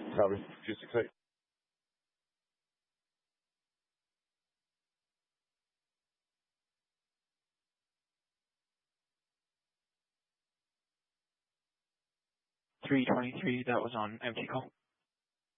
Copy. 268. $323, that was on empty call.